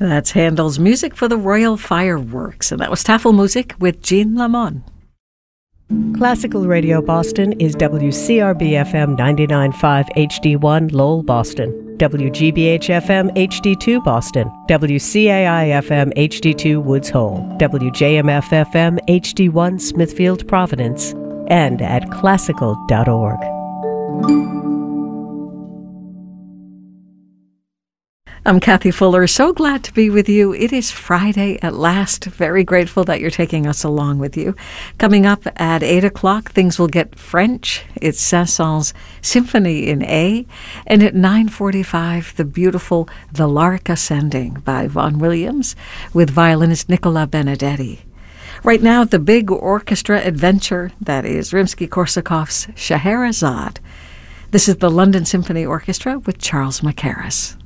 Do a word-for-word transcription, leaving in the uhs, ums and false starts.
That's Handel's Music for the Royal Fireworks, and that was Tafelmusik with Jean Lamont. Classical Radio Boston is W C R B F M ninety-nine point five H D one Lowell, Boston, W G B H F M H D two Boston, W C A I F M H D two Woods Hole, W J M F F M H D one Smithfield, Providence, and at classical dot org. I'm Kathy Fuller. So glad to be with you. It is Friday at last. Very grateful that you're taking us along with you. Coming up at eight o'clock, things will get French. It's Saint-Saëns Symphony in A. And at nine forty-five, the beautiful The Lark Ascending by Vaughan Williams with violinist Nicola Benedetti. Right now, the big orchestra adventure that is Rimsky-Korsakov's Scheherazade. This is the London Symphony Orchestra with Charles Mackerras.